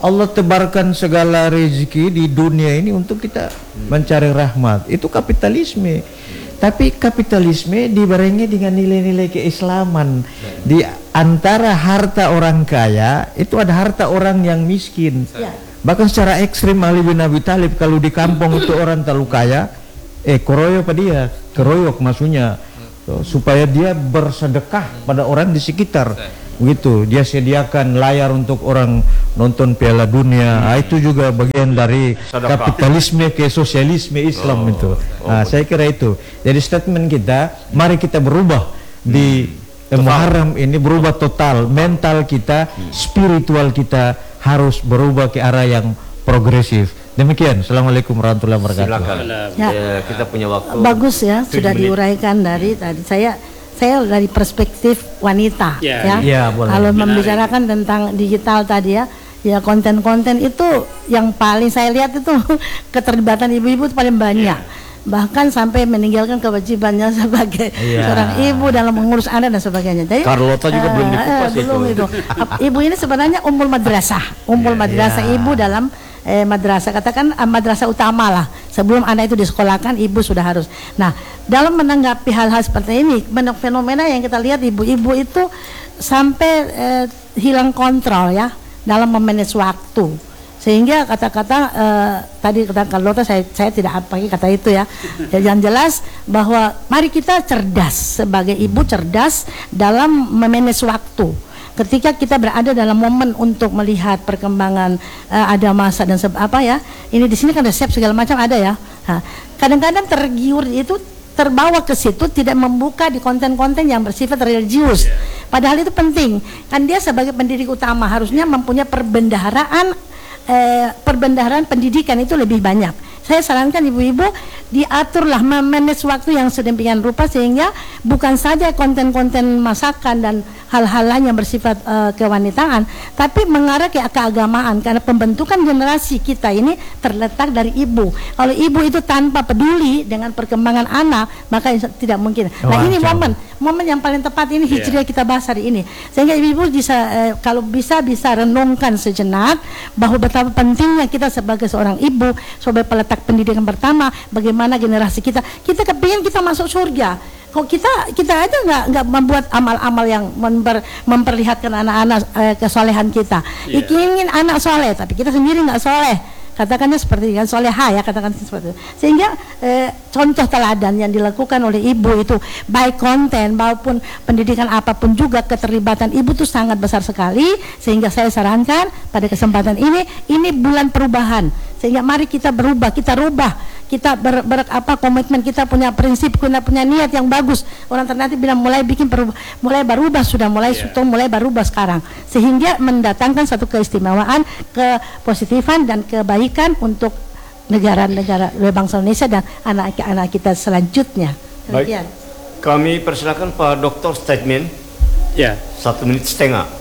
Allah tebarkan segala rezeki di dunia ini untuk kita mencari rahmat. Itu kapitalisme. Tapi kapitalisme dibarengi dengan nilai-nilai keislaman. Di antara harta orang kaya itu ada harta orang yang miskin. Ya. Bahkan secara ekstrim Ali bin Abi Thalib kalau di kampung itu orang terlalu kaya, eh keroyok apa dia? Keroyok maksudnya so, supaya dia bersedekah pada orang di sekitar. Begitu, dia sediakan layar untuk orang nonton Piala Dunia. Hmm. Itu juga bagian dari Sadaka. Kapitalisme ke sosialisme Islam oh, itu. Nah, oh, saya kira itu. Jadi statement kita, mari kita berubah hmm. di Muharram ini, berubah total. Mental kita, hmm. spiritual kita harus berubah ke arah yang progresif. Demikian. Assalamualaikum warahmatullahi wabarakatuh. Silakan. Ya. Ya, kita punya waktu. Bagus ya, sudah menit. diuraikan dari tadi. Saya saya dari perspektif wanita ya, ya. ya boleh. Kalau membicarakan tentang digital tadi ya, ya konten-konten itu yang paling saya lihat itu keterlibatan ibu-ibu itu paling banyak. Ya. Bahkan sampai meninggalkan kewajibannya sebagai ya. seorang ibu dalam mengurus anak dan sebagainya. Jadi Carlota juga uh, belum dikupas uh, belum itu. Ibu ini sebenarnya ummul madrasah, ummul ya, madrasah ya. Ibu dalam eh, madrasah, katakan eh, madrasah utama lah. Sebelum anak itu disekolahkan, ibu sudah harus. Nah, dalam menanggapi hal-hal seperti ini, fenomena yang kita lihat ibu-ibu itu sampai eh, hilang kontrol ya dalam memanage waktu. Sehingga kata-kata eh, tadi kata Carlota, saya saya tidak pakai kata itu ya. Yang jelas bahwa mari kita cerdas sebagai ibu, cerdas dalam memanage waktu. Ketika kita berada dalam momen untuk melihat perkembangan uh, ada masa dan seb apa ya, ini di sini kan resep segala macam ada ya. Kadang-kadang tergiur itu terbawa ke situ, tidak membuka di konten-konten yang bersifat religius. Padahal itu penting. Kan dia sebagai pendidik utama harusnya mempunyai perbendaharaan eh, perbendaharaan pendidikan itu lebih banyak. Saya sarankan ibu-ibu diaturlah manage waktu yang sedemikian rupa sehingga bukan saja konten-konten masakan dan hal-hal lain yang bersifat uh, kewanitaan, tapi mengarah ke keagamaan, karena pembentukan generasi kita ini terletak dari ibu. Kalau ibu itu tanpa peduli dengan perkembangan anak, maka tidak mungkin. Nah, oh, ini momen momen yang paling tepat ini hijriah yeah. kita bahas hari ini, sehingga ibu-ibu bisa eh, kalau bisa bisa renungkan sejenak bahwa betapa pentingnya kita sebagai seorang ibu, sebagai peletak pendidikan pertama, bagaimana generasi kita kita kepingin kita masuk surga. Kok kita kita aja nggak nggak membuat amal-amal yang memper, memperlihatkan anak-anak eh, kesolehan kita. Yeah. Ingin anak soleh, tapi kita sendiri nggak soleh. Katakannya seperti kan soleha ya, katakan seperti itu. Sehingga eh, contoh teladan yang dilakukan oleh ibu itu baik konten maupun pendidikan apapun juga keterlibatan ibu itu sangat besar sekali. Sehingga saya sarankan pada kesempatan ini ini bulan perubahan. Sehingga mari kita berubah, kita rubah, kita ber, ber apa komitmen, kita punya prinsip, kita punya niat yang bagus. Orang ternyata bilang mulai bikin perubah, mulai berubah sudah mulai yeah. sudah mulai berubah sekarang. Sehingga mendatangkan satu keistimewaan, kepositifan dan kebaikan untuk negara-negara bangsa Indonesia dan anak-anak kita selanjutnya. Baik. Kami persilakan Pak Doktor statement. Ya, yeah. satu menit setengah.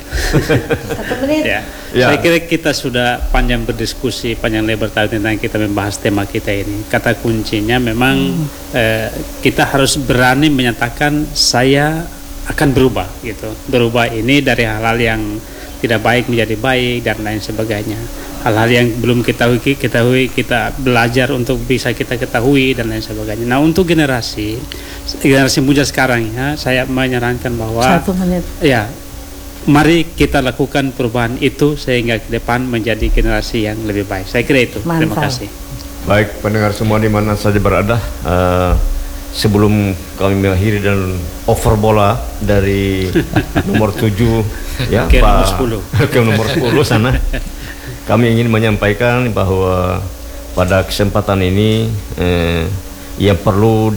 Satu menit. Ya. Ya. Saya kira kita sudah panjang berdiskusi, panjang lebar tadi tentang kita membahas tema kita ini. Kata kuncinya memang hmm. eh, kita harus berani menyatakan saya akan berubah gitu. Berubah ini dari hal-hal yang tidak baik menjadi baik dan lain sebagainya. Hal-hal yang belum kita ketahui kita belajar untuk bisa kita ketahui dan lain sebagainya. Nah, untuk generasi generasi muda sekarang ya, saya menyarankan bahwa Satu menit. ya mari kita lakukan perubahan itu sehingga ke depan menjadi generasi yang lebih baik. Saya kira itu. Mantap. Terima kasih. Baik, pendengar semua di mana saja berada, uh, sebelum kami mengakhiri dan over bola dari nomor tujuh ya, ke Pak, nomor sepuluh ke nomor sepuluh sana, kami ingin menyampaikan bahwa pada kesempatan ini eh, yang perlu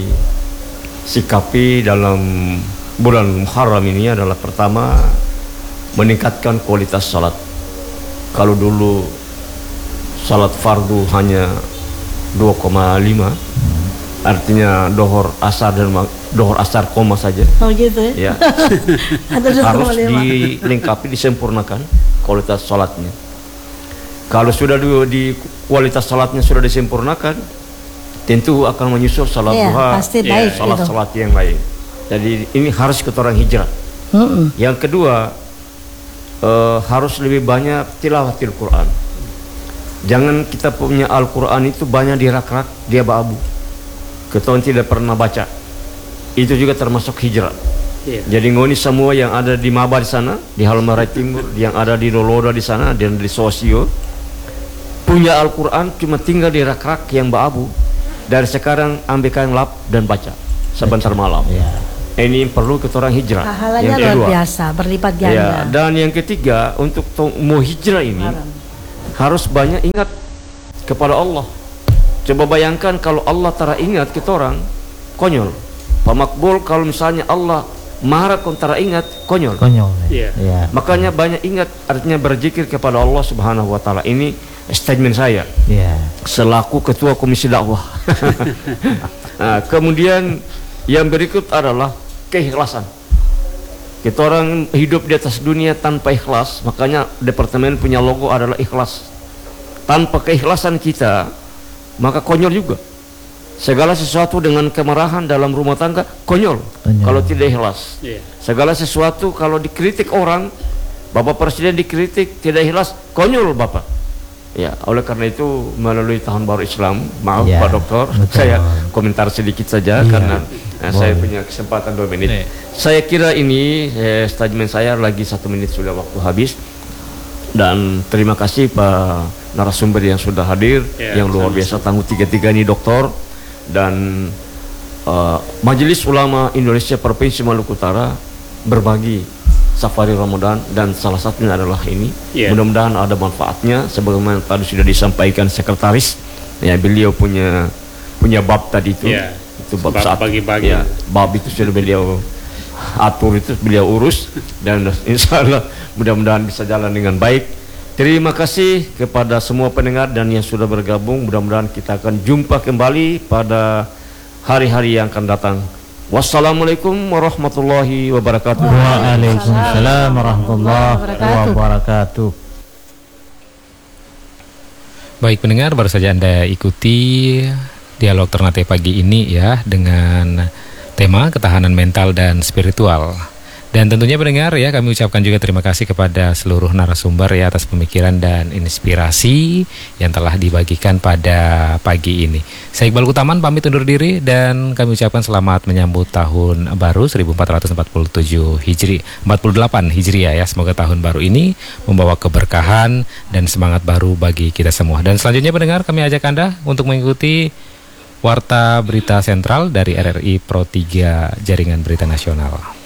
disikapi dalam bulan Muharram ini adalah pertama meningkatkan kualitas salat. Kalau dulu salat fardu hanya dua koma lima, artinya dohor asar dan dohor asar koma saja. Oh gitu ya. Ya. Harus dilengkapi, disempurnakan kualitas salatnya. Kalau sudah di, di kualitas salatnya sudah disempurnakan, tentu akan menyusul salat ya, duha, ya, salat-salat yang lain. Jadi ini harus kita orang hijrah. Mm-mm. Yang kedua, uh, harus lebih banyak tilawatil Quran. Jangan kita punya Al-Quran itu banyak di rak-rak, dia babu. Kita tidak pernah baca. Itu juga termasuk hijrah. Yeah. Jadi ngoni semua yang ada di Maba di sana, di Halmahera Timur, yang ada di Loloda di sana, dan di Sosio, punya Al-Quran cuma tinggal di rak-rak yang babu. Dari sekarang ambilkan lap dan baca sebentar malam. Yeah. Ini perlu kita orang hijrah. Pahalanya luar biasa, berlipat ganda. Ya, dan yang ketiga, untuk mau hijrah ini Haram. harus banyak ingat kepada Allah. Coba bayangkan kalau Allah tara ingat kita orang, konyol. Pak Makbul, kalau misalnya Allah marah kontara ingat, konyol. Konyol. Yeah. Yeah. Makanya banyak ingat, artinya berzikir kepada Allah Subhanahu wa taala. Ini statement saya. Yeah. Selaku ketua komisi dakwah. Nah, kemudian yang berikut adalah keikhlasan. Kita orang hidup di atas dunia tanpa ikhlas, makanya departemen punya logo adalah ikhlas. Tanpa keikhlasan kita, maka konyol juga. Segala sesuatu dengan kemarahan dalam rumah tangga konyol, konyol. Kalau tidak ikhlas. Yeah. Segala sesuatu kalau dikritik orang, Bapak Presiden dikritik tidak ikhlas, konyol Bapak. Ya, oleh karena itu melalui tahun baru Islam, maaf yeah. Pak Dokter, betul. Saya komentar sedikit saja yeah. karena nah, saya punya kesempatan dua menit. Yeah. Saya kira ini eh, statement saya lagi satu menit sudah waktu habis. Dan terima kasih Pak narasumber yang sudah hadir, yeah, yang luar biasa tangguh tiga-tiga ini Dokter. Dan uh, Majelis Ulama Indonesia Provinsi Maluku Utara berbagi safari Ramadan, dan salah satunya adalah ini. Yeah. Mudah-mudahan ada manfaatnya sebagaimana tadi sudah disampaikan sekretaris. Ya, beliau punya punya bab tadi itu. Yeah. Itu bab saat bagi-bagi. Ya, bab itu sudah beliau atur, itu beliau urus, dan insya Allah mudah-mudahan bisa jalan dengan baik. Terima kasih kepada semua pendengar dan yang sudah bergabung. Mudah-mudahan kita akan jumpa kembali pada hari-hari yang akan datang. Wassalamualaikum warahmatullahi wabarakatuh. Waalaikumsalam warahmatullahi wabarakatuh. Baik pendengar, baru saja Anda ikuti dialog Ternate pagi ini ya, dengan tema ketahanan mental dan spiritual. Dan tentunya pendengar ya, kami ucapkan juga terima kasih kepada seluruh narasumber ya atas pemikiran dan inspirasi yang telah dibagikan pada pagi ini. Saya Iqbal Kutaman pamit undur diri, dan kami ucapkan selamat menyambut tahun baru seribu empat ratus empat puluh tujuh Hijri, empat puluh delapan Hijriah ya. Semoga tahun baru ini membawa keberkahan dan semangat baru bagi kita semua. Dan selanjutnya pendengar, kami ajak Anda untuk mengikuti Warta Berita Sentral dari R R I Pro tiga Jaringan Berita Nasional.